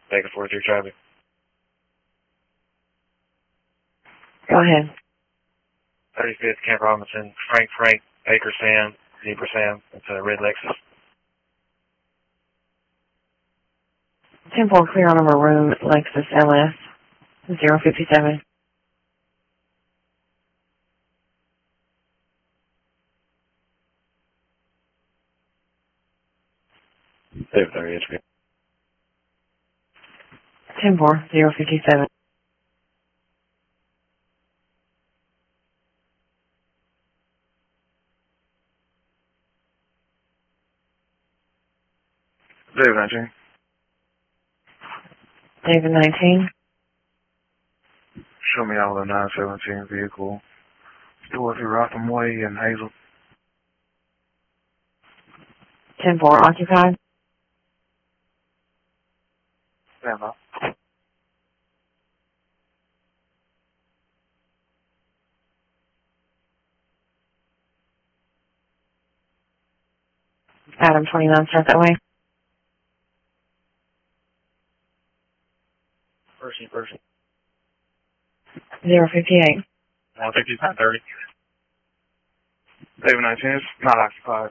Baker 43 traffic. Go ahead. 35th Camp Robinson, Frank, Baker Sam, Zebra Sam. It's a red Lexus. 10-4 clear on a maroon Lexus LS 057. David 30 HP. 10-4 057. David 19. David 19. Show me out of the 917 vehicle. Dorothy Rotham Way in Hazel. 10-4 occupied. Stand by. Adam 29, start that way. Percy. 058. 150, 930. David 19 is not occupied.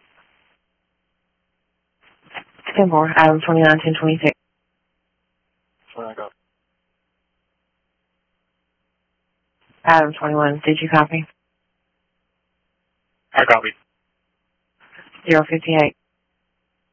10-4 Adam 29, 1026. When I go. Adam 21, did you copy? I copy. 058.